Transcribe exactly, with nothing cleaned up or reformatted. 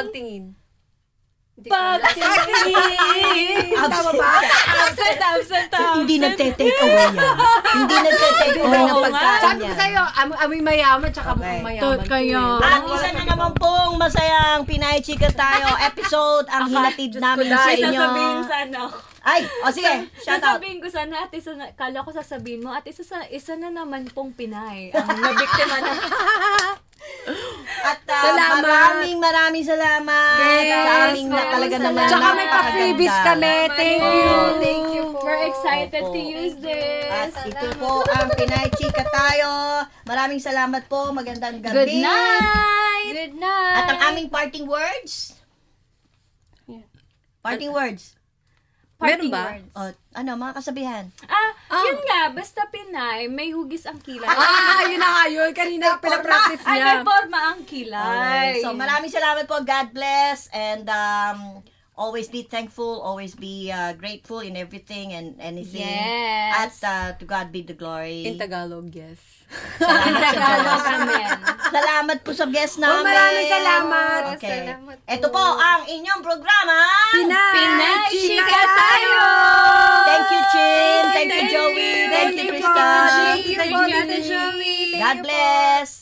Pagtingin. Pagtingin! Tama ba? Absent, absent, absent. Hindi nagte-take away yan. Hindi nagte-take away ng pagkain Sabi ko sa'yo, am- amoy mayaman, tsaka Okay. mukhang mayaman. Tot kaya. ko eh. At isa na naman pong masayang Pinay Chika Tayo episode ang hinatid namin ko, sa dahil inyo. Sasabihin sana ako. Ay, o sige, shout out. Sasabihin ko sana at isa na, kala ko sasabihin mo at isa, sa, isa na naman pong Pinay ang nabiktima na. At uh, Salamat. maraming maraming salamat. Yes, Sa aming na maraming talaga naman. salamat. Tsaka may pa-freebies kami. Thank you. Thank you po. We're excited Opo. to use this. At ito po ang Pinay Chika Tayo. Maraming salamat po. Magandang gabi. Good night! Good night! At ang aming parting words. Yeah. Parting words. Meron Parting ba? words. O, ano, mga kasabihan. Ah, Ah. yun nga, basta Pinay, may hugis ang kilay. Ah, yun na nga yun. Kanina pinapractice Ay, niya. may forma ang kilay. So, maraming salamat po. God bless. And um, always be thankful. Always be uh, grateful in everything and anything. At Yes. uh, to God be the glory. In Tagalog, yes. In Tagalog, amen. Salamat po sa guest Oh, namin. maraming salamat. Okay. Salamat po. Ito po ang inyong programa. Pinay, Pinay, chika tayo!